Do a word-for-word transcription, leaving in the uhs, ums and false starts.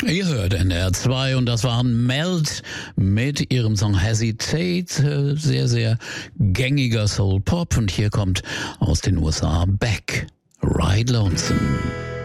Ihr hört N D R zwei und das waren Melt mit ihrem Song Hesitate, sehr, sehr gängiger Soul Pop, und hier kommt aus den U S A Beck, Ride Lonesome.